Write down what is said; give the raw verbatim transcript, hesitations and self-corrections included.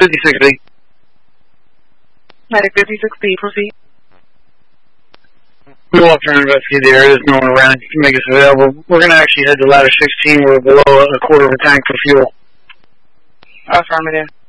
fifty-six B. Medic fifty-six B, proceed. We'll have to investigate the area. There's no one around. You can make us available. We're going to actually head to ladder sixteen. We're below a quarter of a tank for fuel. Affirmative.